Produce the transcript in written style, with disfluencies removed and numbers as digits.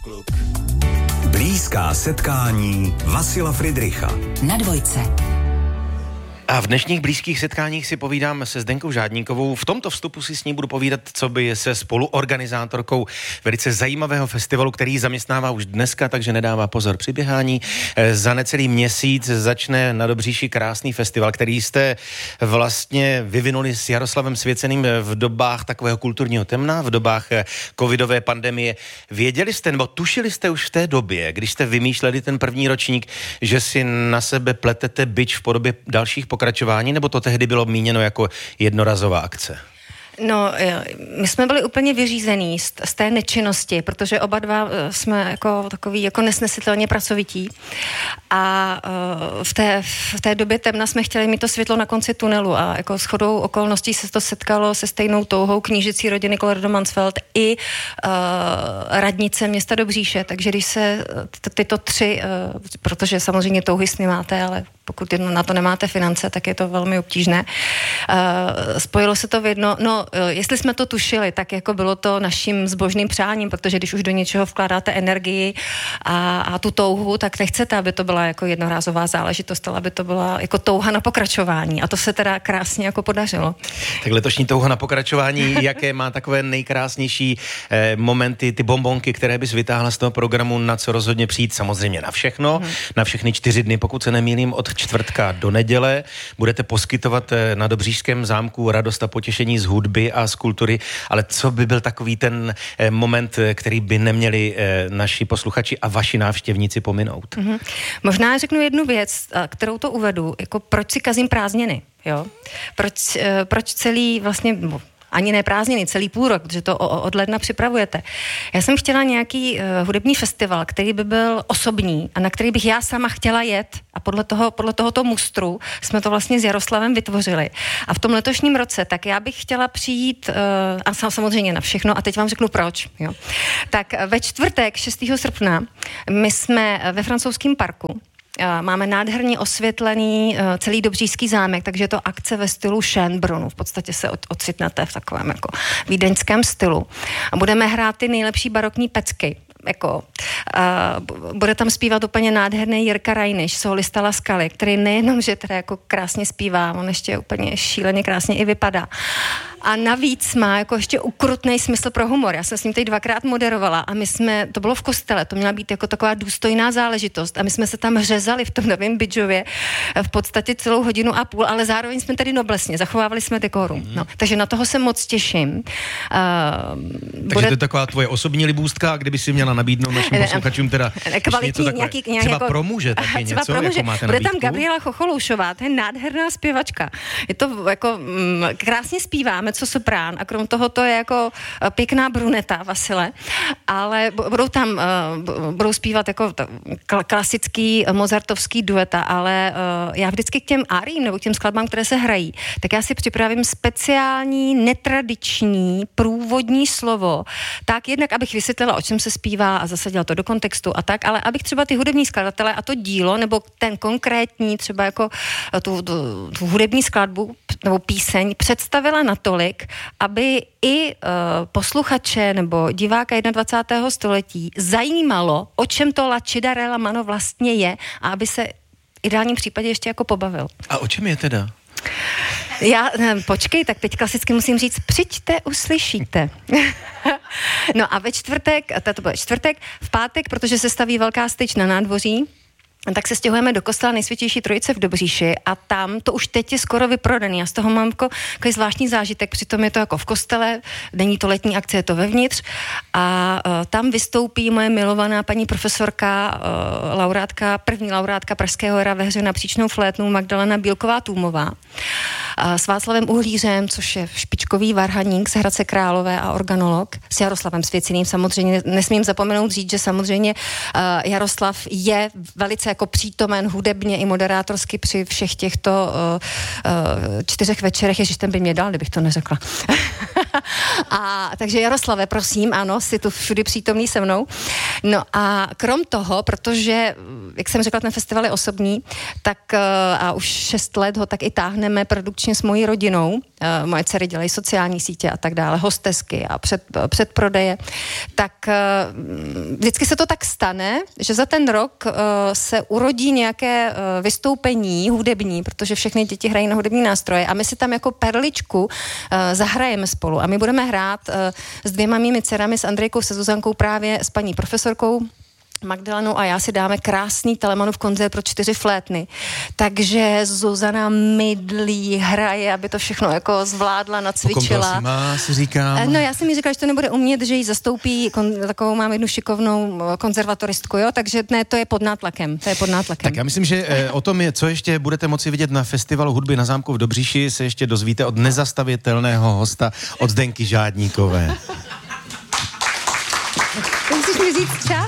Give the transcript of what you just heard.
Blízká setkání Vasila Fridricha na Dvojce. A v dnešních blízkých setkáních si povídám se Zdenkou Žádníkovou. V tomto vstupu si s ní budu povídat, co by se spoluorganizátorkou velice zajímavého festivalu, který zaměstnává už dneska, takže nedává pozor při běhání. Za necelý měsíc začne na Dobříši krásný festival, který jste vlastně vyvinuli s Jaroslavem Svěceným v dobách takového kulturního temna, v dobách covidové pandemie. Věděli jste, nebo tušili jste už v té době, když jste vymýšleli ten první ročník, že si na sebe pletete bič v podobě dalších pokračování, nebo to tehdy bylo míněno jako jednorazová akce? No, my jsme byli úplně vyřízení z té nečinnosti, protože oba dva jsme jako takový jako nesnesitelně pracovití a v té době temna jsme chtěli mít to světlo na konci tunelu a jako shodou okolností se to setkalo se stejnou touhou knížecí rodiny Kollerdo-Mansfeld i radnice města Dobříše, takže když se tyto tři, protože samozřejmě touhy sny máte, ale pokud na to nemáte finance, tak je to velmi obtížné. Spojilo se to v jedno. No, jestli jsme to tušili, tak jako bylo to naším zbožným přáním, protože když už do něčeho vkládáte energii a tu touhu, tak nechcete, aby to byla jako jednorázová záležitost, ale aby to byla jako touha na pokračování. A to se teda krásně jako podařilo. Tak letošní touha na pokračování, jaké má takové nejkrásnější momenty, ty bonbonky, které bys vytáhla z toho programu, na co rozhodně přijít, samozřejmě na všechno, na všechny 4 dny, pokud se nemýlím, od čtvrtka do neděle. Budete poskytovat na Dobříšském zámku radost a potěšení z hudby a z kultury, ale co by byl takový ten moment, který by neměli naši posluchači a vaši návštěvníci pominout? Možná řeknu jednu věc, kterou to uvedu, jako proč si kazím prázdniny, jo? Proč celý vlastně ani ne prázdniny, celý půl rok, protože to od ledna připravujete. Já jsem chtěla nějaký hudební festival, který by byl osobní a na který bych já sama chtěla jet a podle tohoto mustru jsme to vlastně s Jaroslavem vytvořili. A v tom letošním roce, tak já bych chtěla přijít a samozřejmě na všechno a teď vám řeknu proč. Jo. Tak ve čtvrtek 6. srpna my jsme ve francouzském parku. Máme nádherně osvětlený celý Dobříšský zámek, takže je to akce ve stylu Schönbrunnu. V podstatě se ocitnete v takovém jako vídeňském stylu. A budeme hrát ty nejlepší barokní pecky. Bude tam zpívat úplně nádherný Jirka Rajniš, solista La Scaly, který nejenom, že teda jako krásně zpívá, on ještě úplně šíleně krásně i vypadá. A navíc má jako ještě ukrutný smysl pro humor. Já jsem s ním teď 2krát moderovala a to bylo v kostele, to měla být jako taková důstojná záležitost a my jsme se tam řezali v tom Novém Bydžově v podstatě celou 1,5 hodiny, ale zároveň jsme tady noblesně, zachovávali jsme dekorum. No, takže na toho se moc těším. Takže to je taková tvoje osobní libůstka, kdyby si měla nabídnout našim posluchačům teda kvalitní nějaký třeba jako, pro muže taky něco, pro muže. Jako máte bude nabídku? Tam Gabriela Chocholoušová, to je nádherná zpěvačka. Je to jako krásně zpíváme, co soprán a krom toho to je jako pěkná bruneta Vasile, ale budou zpívat jako klasický mozartovský dueta, ale já vždycky k těm áriím nebo k těm skladbám, které se hrají, tak já si připravím speciální, netradiční, průvodní slovo, tak jednak, abych vysvětlila, o čem se zpívá a zasadila to do kontextu a tak, ale abych třeba ty hudební skladatele a to dílo, nebo ten konkrétní třeba jako tu hudební skladbu nebo píseň představila natolik, aby i posluchače nebo diváka 21. století zajímalo, o čem to La Cidarella Mano vlastně je a aby se v ideálním případě ještě jako pobavil. A o čem je teda? Počkej, tak teď klasicky musím říct, přijďte, uslyšíte. No a ve čtvrtek, to bude čtvrtek, v pátek, protože se staví velká styč na nádvoří, tak se stěhujeme do kostela Nejsvětější Trojice v Dobříši a tam to už teď je skoro vyprodaný. Já z toho mám takový zvláštní zážitek, přitom je to jako v kostele, není to letní akce, je to vevnitř a tam vystoupí moje milovaná paní profesorka, první laureátka Pražského jara ve hře na příčnou flétnu Magdalena Bílková-Tůmová s Václavem Uhlířem, což je špičkový varhaník z Hradce Králové a organolog, s Jaroslavem Svěceným. Samozřejmě nesmím zapomenout říct, že samozřejmě Jaroslav je velice jako přítomen hudebně i moderátorsky při všech těchto 4 večerech. Ježiš, ten by mě dal, kdybych to neřekla. Takže Jaroslave, prosím, ano, jsi tu všudy přítomný se mnou. No a krom toho, protože, jak jsem řekla, ten festival je osobní, tak a už 6 let ho tak i táhneme produkčně s mojí rodinou moje dcery dělají sociální sítě a tak dále, hostesky a předprodeje, tak vždycky se to tak stane, že za ten rok se urodí nějaké vystoupení hudební, protože všechny děti hrají na hudební nástroje a my si tam jako perličku zahrajeme spolu a my budeme hrát s 2 mými dcerami, s Andrejkou, se Zuzankou, právě s paní profesorkou Magdalenou a já si dáme krásný Telemanův koncert pro 4 flétny. Takže Zuzana mydlí, hraje, aby to všechno jako zvládla, nacvičila. Si říkám. No já jsem jí říkala, že to nebude umět, že ji zastoupí, takovou mám jednu šikovnou konzervatoristku, jo, takže ne, to je pod nátlakem. Tak já myslím, že o tom, co ještě budete moci vidět na Festivalu hudby na zámku v Dobříši, se ještě dozvíte od nezastavitelného hosta, od Zdenky Žádníkové. Musíš mi říct čas?